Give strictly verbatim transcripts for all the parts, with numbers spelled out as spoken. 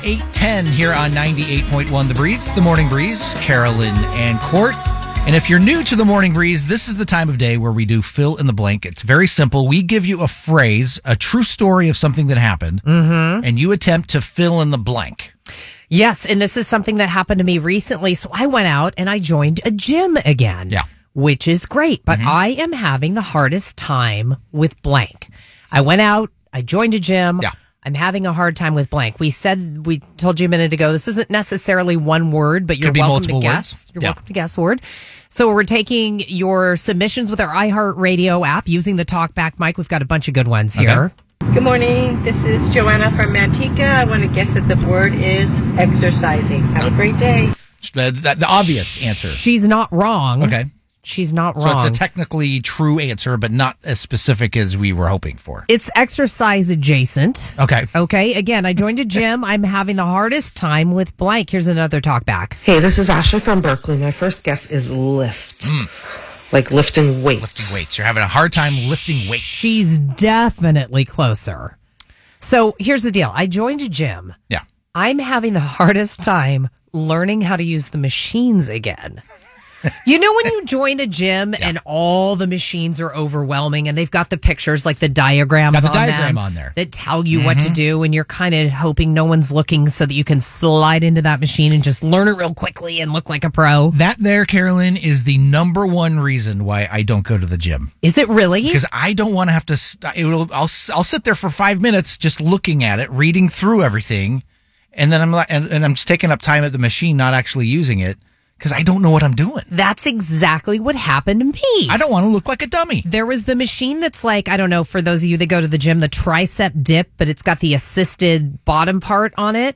eight ten here on ninety-eight point one The Breeze, The Morning Breeze, Carolyn and Court. And if you're new to The Morning Breeze, this is the time of day where we do fill in the blank. It's very simple. We give you a phrase, a true story of something that happened, mm-hmm. and you attempt to fill in the blank. Yes, and this is something that happened to me recently. So I went out and I joined a gym again, yeah. which is great. But mm-hmm. I am having the hardest time with blank. I went out, I joined a gym. Yeah. I'm having a hard time with blank. We said, we told you a minute ago, this isn't necessarily one word, but you're welcome to guess. Words. You're yeah. welcome to guess word. So we're taking your submissions with our iHeartRadio app using the TalkBack mic. We've got a bunch of good ones okay. here. Good morning. This is Joanna from Manteca. I want to guess that the word is exercising. Have a great day. The, the, the obvious answer. She's not wrong. Okay. She's not wrong. So it's a technically true answer, but not as specific as we were hoping for. It's exercise adjacent. Okay. Okay. Again, I joined a gym. I'm having the hardest time with blank. Here's another talk back. Hey, this is Ashley from Berkeley. My first guess is lift. Mm. Like lifting weights. Lifting weights. You're having a hard time lifting weights. She's definitely closer. So here's the deal. I joined a gym. Yeah. I'm having the hardest time learning how to use the machines again. You know when you join a gym yeah. and all the machines are overwhelming and they've got the pictures, like the diagrams got the on diagram them on there that tell you mm-hmm. what to do, and you're kind of hoping no one's looking so that you can slide into that machine and just learn it real quickly and look like a pro. That there, Carolyn, is the number one reason why I don't go to the gym. Is it really? Because I don't want to have to. St- it will, I'll I'll sit there for five minutes just looking at it, reading through everything, and then I'm like, and, and I'm just taking up time at the machine, not actually using it. Because I don't know what I'm doing. That's exactly what happened to me. I don't want to look like a dummy. There was the machine that's like, I don't know, for those of you that go to the gym, the tricep dip, but it's got the assisted bottom part on it.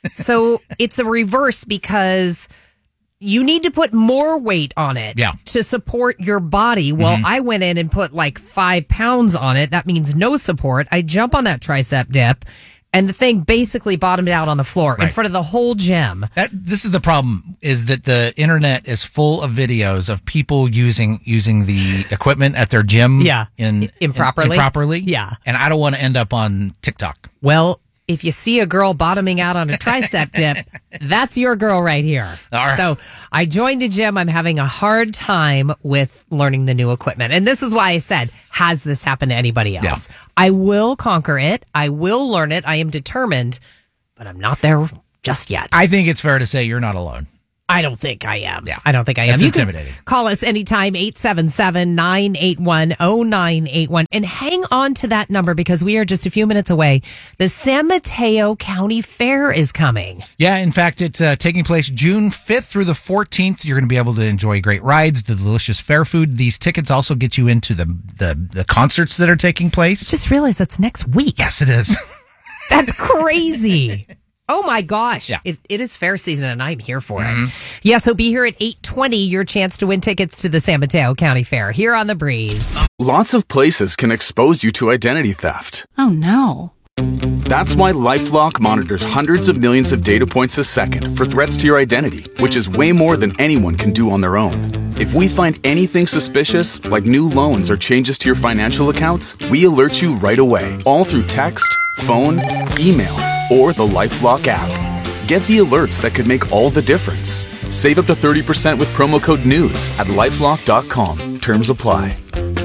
So it's a reverse because you need to put more weight on it yeah. to support your body. Well, mm-hmm. I went in and put like five pounds on it. That means no support. I jump on that tricep dip. And the thing basically bottomed out on the floor right. in front of the whole gym. That this is the problem: is that the internet is full of videos of people using using the equipment at their gym, yeah, in, improperly, in, improperly, yeah. And I don't want to end up on TikTok. Well, if you see a girl bottoming out on a tricep dip, that's your girl right here. Right. So I joined a gym. I'm having a hard time with learning the new equipment. And this is why I said, has this happened to anybody else? Yeah. I will conquer it. I will learn it. I am determined, but I'm not there just yet. I think it's fair to say you're not alone. I don't think I am. Yeah. I don't think I am. That's you intimidating. Can call us anytime, eight seven seven, nine eight one, zero nine eight one. And hang on to that number because we are just a few minutes away. The San Mateo County Fair is coming. Yeah, in fact, it's uh, taking place June fifth through the fourteenth. You're going to be able to enjoy great rides, the delicious fair food. These tickets also get you into the, the, the concerts that are taking place. Just realized that's next week. Yes, it is. That's crazy. Oh my gosh. Yeah. It, it is fair season and I'm here for mm-hmm. it. Yeah, so be here at eight twenty, your chance to win tickets to the San Mateo County Fair here on The Breeze. Lots of places can expose you to identity theft. Oh no. That's why LifeLock monitors hundreds of millions of data points a second for threats to your identity, which is way more than anyone can do on their own. If we find anything suspicious, like new loans or changes to your financial accounts, we alert you right away, all through text, phone, email, or the LifeLock app. Get the alerts that could make all the difference. Save up to thirty percent with promo code NEWS at lifelock dot com. Terms apply.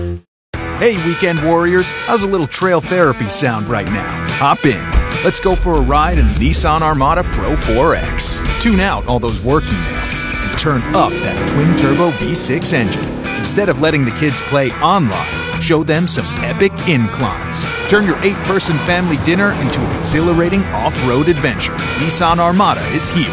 Hey, weekend warriors, how's a little trail therapy sound right now? Hop in. Let's go for a ride in the Nissan Armada Pro four X. Tune out all those work emails and turn up that twin-turbo V six engine. Instead of letting the kids play online, show them some epic inclines. Turn your eight-person family dinner into an exhilarating off-road adventure. Nissan Armada is here.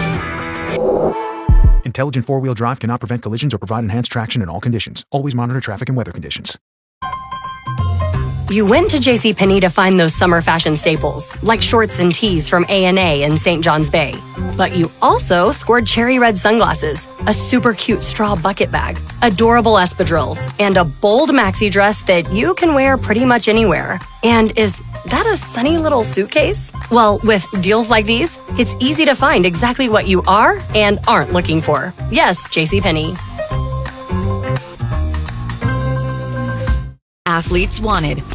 Intelligent four-wheel drive cannot prevent collisions or provide enhanced traction in all conditions. Always monitor traffic and weather conditions. You went to JCPenney to find those summer fashion staples, like shorts and tees from A and A in Saint John's Bay. But you also scored cherry red sunglasses, a super cute straw bucket bag, adorable espadrilles, and a bold maxi dress that you can wear pretty much anywhere. And is that a sunny little suitcase? Well, with deals like these, it's easy to find exactly what you are and aren't looking for. Yes, JCPenney. Athletes wanted,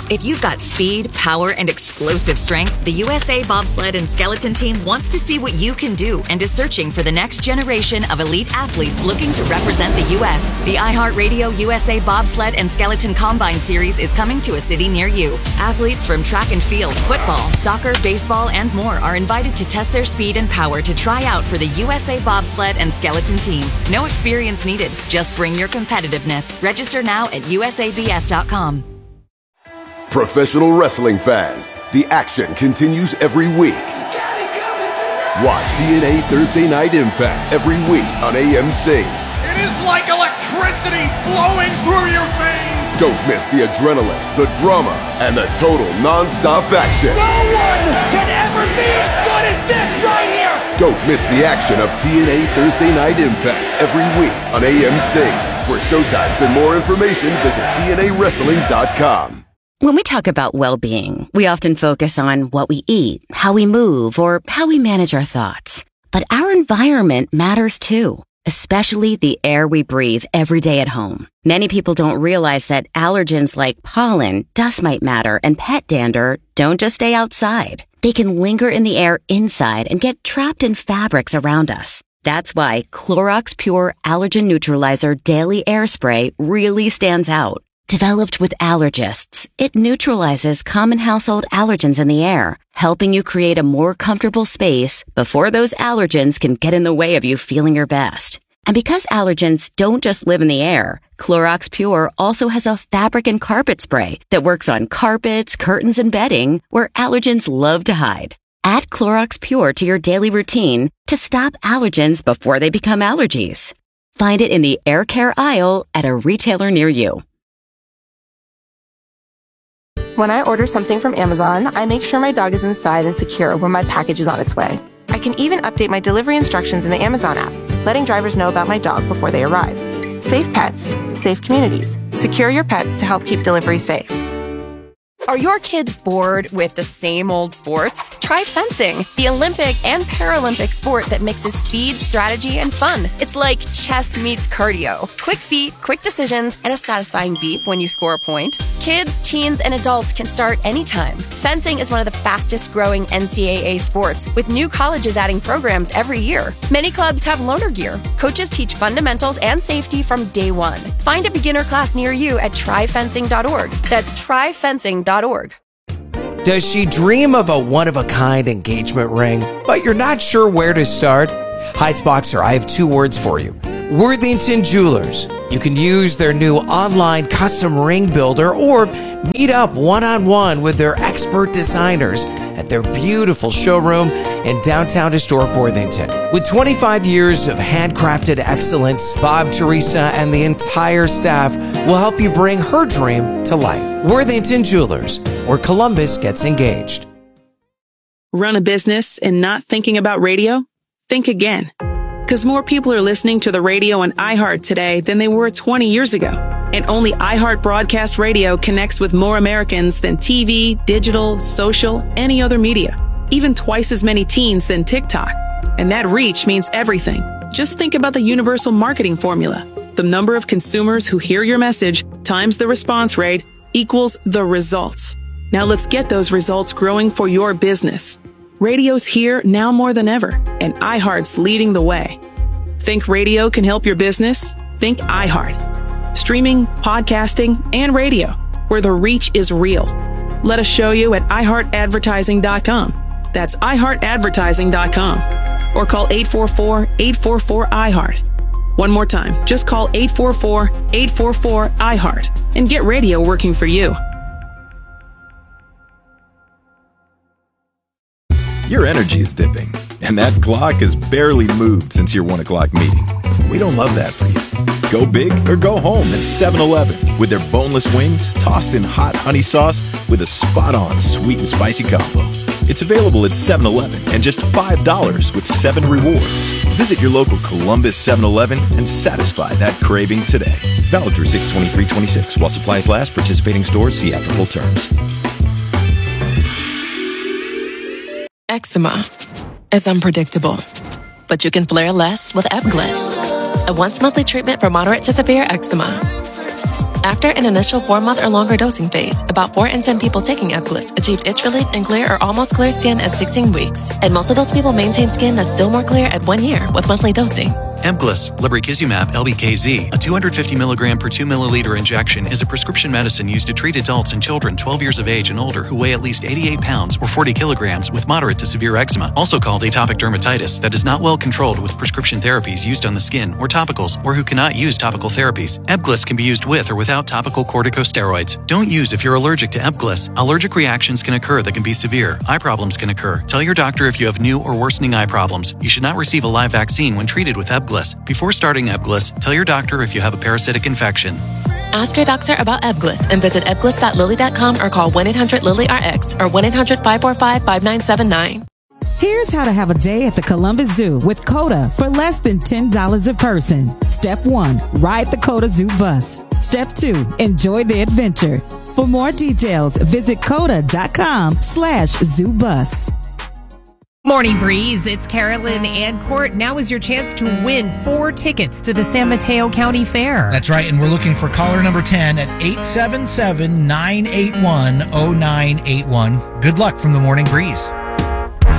If you've got speed, power, and explosive strength, the U S A Bobsled and Skeleton Team wants to see what you can do and is searching for the next generation of elite athletes looking to represent the U S The iHeartRadio U S A Bobsled and Skeleton Combine Series is coming to a city near you. Athletes from track and field, football, soccer, baseball, and more are invited to test their speed and power to try out for the U S A Bobsled and Skeleton Team. No experience needed. Just bring your competitiveness. Register now at U S A B S dot com. Professional wrestling fans, the action continues every week. Watch T N A Thursday Night Impact every week on A M C. It is like electricity flowing through your veins. Don't miss the adrenaline, the drama, and the total non-stop action. No one can ever be as good as this right here. Don't miss the action of T N A Thursday Night Impact every week on A M C. For showtimes and more information, visit T N A wrestling dot com. When we talk about well-being, we often focus on what we eat, how we move, or how we manage our thoughts. But our environment matters too, especially the air we breathe every day at home. Many people don't realize that allergens like pollen, dust mite matter, and pet dander don't just stay outside. They can linger in the air inside and get trapped in fabrics around us. That's why Clorox Pure Allergen Neutralizer Daily Air Spray really stands out. Developed with allergists, it neutralizes common household allergens in the air, helping you create a more comfortable space before those allergens can get in the way of you feeling your best. And because allergens don't just live in the air, Clorox Pure also has a fabric and carpet spray that works on carpets, curtains, and bedding where allergens love to hide. Add Clorox Pure to your daily routine to stop allergens before they become allergies. Find it in the air care aisle at a retailer near you. When I order something from Amazon, I make sure my dog is inside and secure when my package is on its way. I can even update my delivery instructions in the Amazon app, letting drivers know about my dog before they arrive. Safe pets, safe communities. Secure your pets to help keep delivery safe. Are your kids bored with the same old sports? Try fencing, the Olympic and Paralympic sport that mixes speed, strategy, and fun. It's like chess meets cardio. Quick feet, quick decisions, and a satisfying beep when you score a point. Kids, teens, and adults can start anytime. Fencing is one of the fastest growing N C double A sports, with new colleges adding programs every year. Many clubs have loaner gear. Coaches teach fundamentals and safety from day one. Find a beginner class near you at try fencing dot org. That's try fencing dot org. Does she dream of a one-of-a-kind engagement ring, but you're not sure where to start? Heights Boxer, I have two words for you. Worthington Jewelers. You can use their new online custom ring builder or meet up one-on-one with their expert designers at their beautiful showroom in downtown historic Worthington. With twenty-five years of handcrafted excellence, Bob, Teresa, and the entire staff will help you bring her dream to life. Worthington Jewelers, where Columbus gets engaged. Run a business and not thinking about radio? Think again. Because more people are listening to the radio on iHeart today than they were twenty years ago. And only iHeart Broadcast Radio connects with more Americans than T V, digital, social, any other media. Even twice as many teens than TikTok. And that reach means everything. Just think about the universal marketing formula. The number of consumers who hear your message times the response rate equals the results. Now let's get those results growing for your business. Radio's here now more than ever, and iHeart's leading the way. Think radio can help your business? Think iHeart. Streaming, podcasting, and radio, where the reach is real. Let us show you at i heart advertising dot com. That's i heart advertising dot com. Or call eight four four, eight four four, I heart. One more time, just call eight four four, eight four four, I heart and get radio working for you. Your energy is dipping, and that clock has barely moved since your one o'clock meeting. We don't love that for you. Go big or go home at seven eleven with their boneless wings tossed in hot honey sauce with a spot-on sweet and spicy combo. It's available at seven eleven and just five dollars with seven rewards. Visit your local Columbus seven eleven and satisfy that craving today. Valid through six twenty-three twenty-six while supplies last. Participating stores see app for full terms. Eczema is unpredictable, but you can flare less with Ebglyss, a once-monthly treatment for moderate to severe eczema. After an initial four-month or longer dosing phase, about four in ten people taking Ebglyss achieved itch relief and clear or almost clear skin at sixteen weeks. And most of those people maintain skin that's still more clear at one year with monthly dosing. Ebglyss, lebrikizumab L B K Z, a two hundred fifty milligram per two milliliter injection, is a prescription medicine used to treat adults and children twelve years of age and older who weigh at least eighty-eight pounds or forty kilograms with moderate to severe eczema, also called atopic dermatitis, that is not well controlled with prescription therapies used on the skin or topicals, or who cannot use topical therapies. Ebglyss can be used with or without topical corticosteroids. Don't use if you're allergic to Ebglyss. Allergic reactions can occur that can be severe. Eye problems can occur. Tell your doctor if you have new or worsening eye problems. You should not receive a live vaccine when treated with Ebglyss. Before starting Ebglyss, tell your doctor if you have a parasitic infection. Ask your doctor about Ebglyss and visit ebglyss dot lilly dot com or call one eight hundred lilly R X or one eight hundred five four five five nine seven nine. Here's how to have a day at the Columbus Zoo with COTA for less than ten dollars a person. Step one, ride the COTA Zoo bus. Step two, enjoy the adventure. For more details, visit COTA dot com slash zoo bus. Morning Breeze, it's Carolyn and Court. Now is your chance to win four tickets to the San Mateo County Fair. That's right, and we're looking for caller number ten at eight seven seven, nine eight one, oh nine eight one. Good luck from the Morning Breeze.